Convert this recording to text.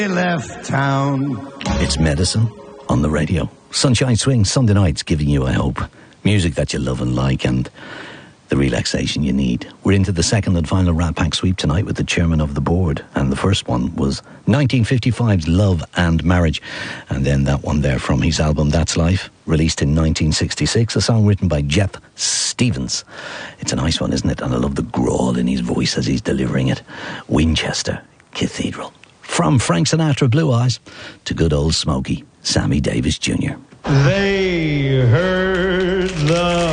left town. It's Medicine on the radio. Sunshine Swing, Sunday nights, giving you, I hope, music that you love and like and the relaxation you need. We're into the second and final Rat Pack sweep tonight with the chairman of the board. And the first one was 1955's Love and Marriage. And then that one there from his album That's Life, released in 1966, a song written by Jeff Stevens. It's a nice one, isn't it? And I love the growl in his voice as he's delivering it. Winchester Cathedral. From Frank Sinatra, Blue Eyes, to good old Smokey, Sammy Davis Jr. They heard the